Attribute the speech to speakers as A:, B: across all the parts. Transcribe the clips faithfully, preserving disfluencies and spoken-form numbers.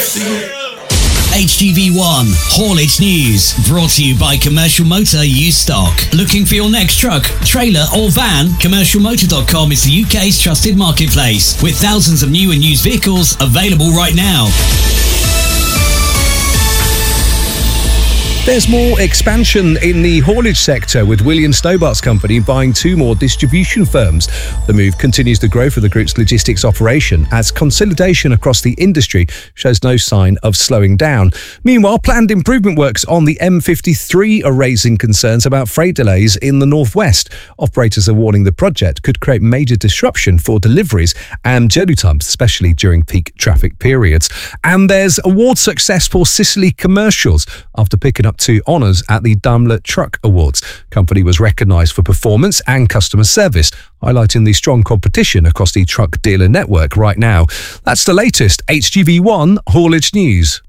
A: H G V one Haulage News, brought to you by Commercial Motor Used Stock. Looking for your next truck, trailer or van? commercial motor dot com is the U K's trusted marketplace with thousands of new and used vehicles available right now.
B: There's more expansion in the haulage sector, with Williams Stobart's company buying two more distribution firms. The move continues the growth of the group's logistics operation as consolidation across the industry shows no sign of slowing down. Meanwhile, planned improvement works on the M fifty-three are raising concerns about freight delays in the northwest. Operators are warning the project could create major disruption for deliveries and journey times, especially during peak traffic periods. And there's award success for Sicily Commercials after picking up two honours at the Daimler Truck Awards. Company was recognised for performance and customer service, highlighting the strong competition across the truck dealer network right now. That's the latest H G V one Haulage News.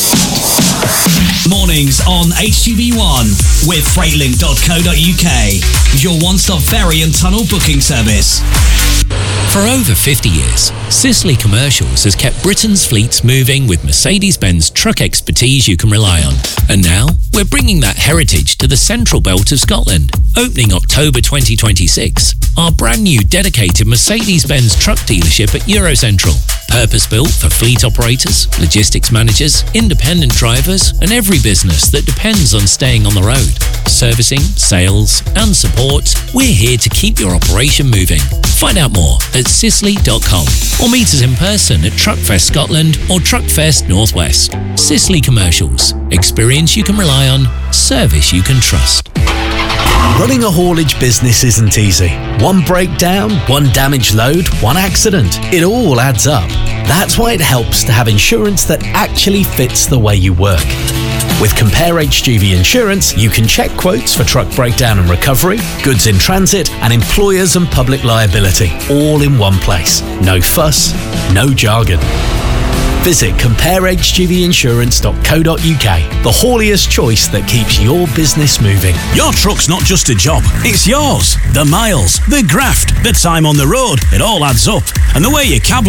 A: Mornings on H G V one with freightlink dot co dot U K, your one-stop ferry and tunnel booking service.
C: For over fifty years, Sicily Commercials has kept Britain's fleets moving with Mercedes-Benz truck expertise you can rely on. And now, we're bringing that heritage to the central belt of Scotland. Opening October twenty twenty-six, our brand new dedicated Mercedes-Benz truck dealership at Eurocentral. Purpose-built for fleet operators, logistics managers, independent drivers, and every business that depends on staying on the road. Servicing, sales, and support, we're here to keep your operation moving. Find out more at sicily dot com or meet us in person at Truckfest Scotland or Truckfest Northwest. Sicily Commercials. Experience you can rely on, service you can trust.
D: Running a haulage business isn't easy. One breakdown, one damaged load, one accident. It all adds up. That's why it helps to have insurance that actually fits the way you work. With Compare H G V Insurance, you can check quotes for truck breakdown and recovery, goods in transit, and employers and public liability, all in one place. No fuss, no jargon. Visit compare h g v insurance dot co dot U K, the hauliest choice that keeps your business moving.
E: Your truck's not just a job, it's yours. The miles, the graft, the time on the road, it all adds up. And the way your cab